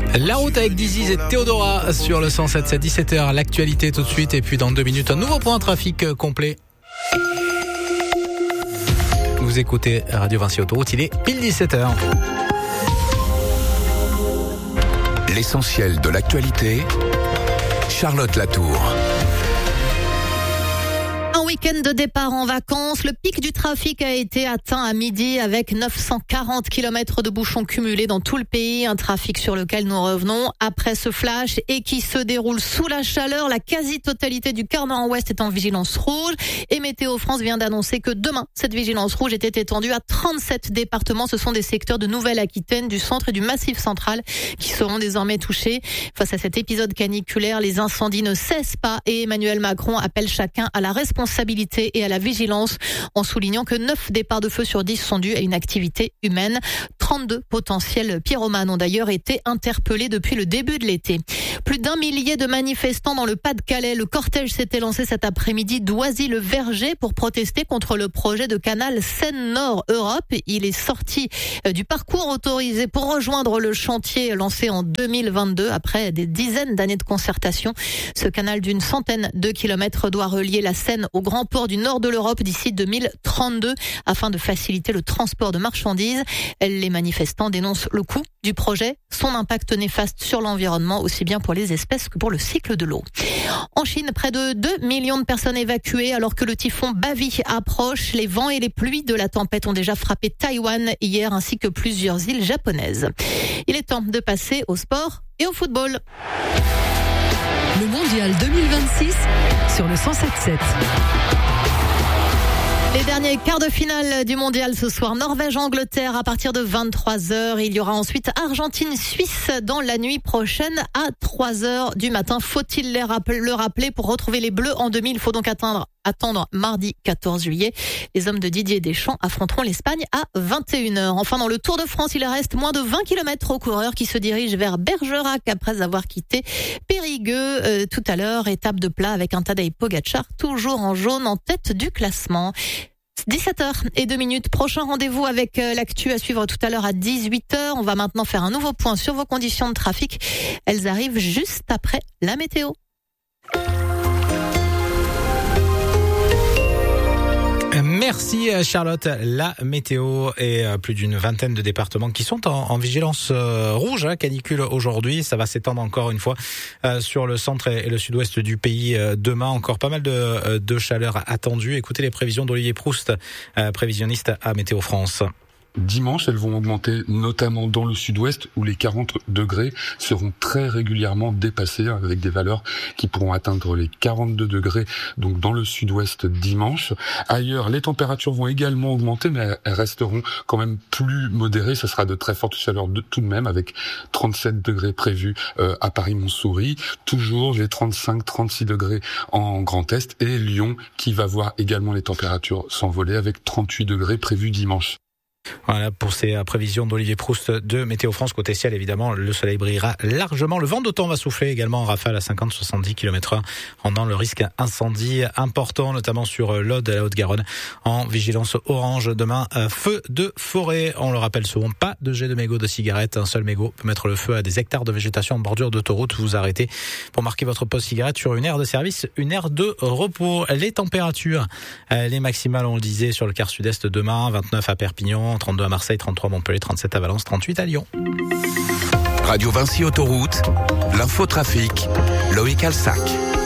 La route avec Dizzy et Théodora sur le 107.7, 17h, l'actualité tout de suite et puis dans 2 minutes un nouveau point trafic complet. Vous écoutez Radio Vinci Autoroute, il est pile 17h. L'essentiel de l'actualité, Charlotte Latour. Week-end de départ en vacances, le pic du trafic a été atteint à midi avec 940 km de bouchons cumulés dans tout le pays, un trafic sur lequel nous revenons après ce flash et qui se déroule sous la chaleur. La quasi-totalité du quart nord-ouest est en vigilance rouge et Météo France vient d'annoncer que demain, cette vigilance rouge était étendue à 37 départements. Ce sont des secteurs de Nouvelle-Aquitaine, du centre et du Massif central qui seront désormais touchés. Face à cet épisode caniculaire, les incendies ne cessent pas et Emmanuel Macron appelle chacun à la responsabilité et à la vigilance en soulignant que 9 départs de feu sur 10 sont dus à une activité humaine. 32 potentiels pyromanes ont d'ailleurs été interpellés depuis le début de l'été. Plus d'1 millier de manifestants dans le Pas-de-Calais. Le cortège s'était lancé cet après-midi d'Oisy-le-Verger pour protester contre le projet de canal Seine-Nord Europe. Il est sorti du parcours autorisé pour rejoindre le chantier lancé en 2022 après des dizaines d'années de concertation. Ce canal d'une centaine de kilomètres doit relier la Seine au grand port du nord de l'Europe d'ici 2032 afin de faciliter le transport de marchandises. Les manifestants dénoncent le coût du projet, son impact néfaste sur l'environnement, aussi bien pour les espèces que pour le cycle de l'eau. En Chine, près de 2 millions de personnes évacuées alors que le typhon Bavi approche. Les vents et les pluies de la tempête ont déjà frappé Taïwan hier ainsi que plusieurs îles japonaises. Il est temps de passer au sport et au football. Le mondial 2026 sur le 107.7. Les derniers quarts de finale du mondial ce soir, Norvège-Angleterre à partir de 23h. Il y aura ensuite Argentine-Suisse dans la nuit prochaine à 3h du matin. Faut-il le rappeler pour retrouver les Bleus en demi? Il faut donc attendre mardi 14 juillet. Les hommes de Didier Deschamps affronteront l'Espagne à 21h. Enfin, dans le Tour de France, il reste moins de 20 km aux coureurs qui se dirigent vers Bergerac après avoir quitté Périgueux. Tout à l'heure, étape de plat avec un Tadej Pogačar toujours en jaune en tête du classement. 17h02. Prochain rendez-vous avec l'actu à suivre tout à l'heure à 18h. On va maintenant faire un nouveau point sur vos conditions de trafic. Elles arrivent juste après la météo. Merci Charlotte. La météo et plus d'une vingtaine de départements qui sont en vigilance rouge, canicule aujourd'hui. Ça va s'étendre encore une fois sur le centre et le sud-ouest du pays demain. Encore pas mal de chaleur attendue. Écoutez les prévisions d'Olivier Proust, prévisionniste à Météo France. Dimanche, elles vont augmenter notamment dans le sud-ouest où les 40 degrés seront très régulièrement dépassés avec des valeurs qui pourront atteindre les 42 degrés donc dans le sud-ouest dimanche. Ailleurs, les températures vont également augmenter mais elles resteront quand même plus modérées. Ça sera de très fortes chaleurs tout de même avec 37 degrés prévus à Paris-Montsouris. Toujours les 35-36 degrés en Grand Est et Lyon qui va voir également les températures s'envoler avec 38 degrés prévus dimanche. Voilà pour ces prévisions d'Olivier Proust de Météo France. Côté ciel, évidemment, le soleil brillera largement. Le vent d'automne va souffler également en rafale à 50-70 km/h, rendant le risque incendie important, notamment sur l'Aude et la Haute-Garonne. En vigilance orange demain, feu de forêt. On le rappelle souvent, pas de jet de mégots de cigarettes. Un seul mégot peut mettre le feu à des hectares de végétation en bordure d'autoroute. Vous arrêtez pour marquer votre pause cigarette sur une aire de service, une aire de repos. Les températures, les maximales, on le disait, sur le quart sud-est demain, 29 à Perpignan, 32 à Marseille, 33 à Montpellier, 37 à Valence, 38 à Lyon. Radio Vinci Autoroute, l'infotrafic, Loïc Alsac.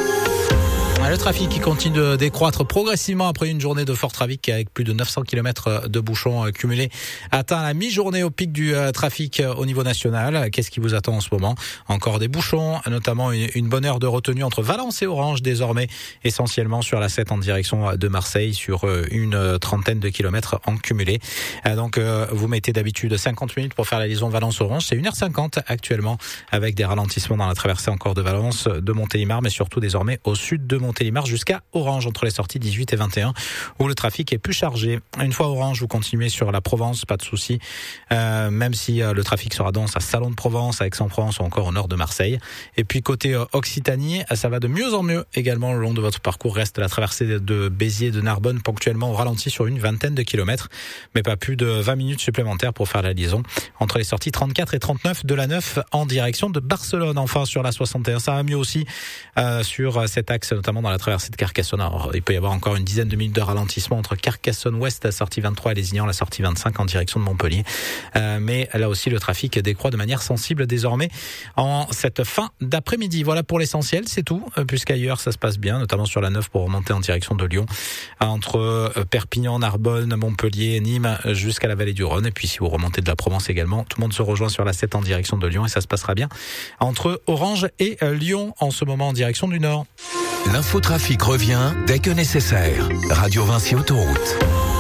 Le trafic qui continue de décroître progressivement après une journée de fort trafic avec plus de 900 km de bouchons cumulés atteint la mi-journée au pic du trafic au niveau national. Qu'est-ce qui vous attend en ce moment? Encore des bouchons, notamment une bonne heure de retenue entre Valence et Orange désormais, essentiellement sur la 7 en direction de Marseille sur une trentaine de kilomètres en cumulé. Donc vous mettez d'habitude 50 minutes pour faire la liaison Valence-Orange, c'est 1h50 actuellement avec des ralentissements dans la traversée encore de Valence, de Montélimar mais surtout désormais au sud de Montélimar. Montélimar jusqu'à Orange entre les sorties 18 et 21 où le trafic est plus chargé. Une fois Orange, vous continuez sur la Provence, pas de souci, même si le trafic sera dense à Salon de Provence, à Aix-en-Provence ou encore au nord de Marseille. Et puis côté Occitanie, ça va de mieux en mieux également le long de votre parcours. Reste la traversée de Béziers, de Narbonne, ponctuellement au ralenti sur une vingtaine de kilomètres, mais pas plus de 20 minutes supplémentaires pour faire la liaison entre les sorties 34 et 39 de la 9 en direction de Barcelone. Enfin, sur la 61, ça va mieux aussi sur cet axe, notamment dans la traversée de Carcassonne. Alors, il peut y avoir encore une dizaine de minutes de ralentissement entre Carcassonne-Ouest, la sortie 23, et Lézignan, la sortie 25 en direction de Montpellier. Mais là aussi, le trafic décroît de manière sensible désormais en cette fin d'après-midi. Voilà pour l'essentiel, c'est tout, puisqu'ailleurs ça se passe bien, notamment sur la 9 pour remonter en direction de Lyon, entre Perpignan, Narbonne, Montpellier, Nîmes, jusqu'à la vallée du Rhône. Et puis si vous remontez de la Provence également, tout le monde se rejoint sur la 7 en direction de Lyon et ça se passera bien entre Orange et Lyon en ce moment en direction du Nord. L'infotrafic revient dès que nécessaire. Radio Vinci Autoroute.